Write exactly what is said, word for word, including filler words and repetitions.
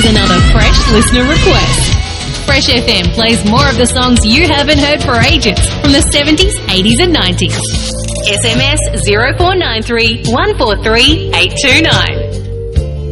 is another Fresh listener request. Fresh F M plays more of the songs you haven't heard for ages from the seventies, eighties and nineties. S M S zero four nine three, one four three, eight two nine.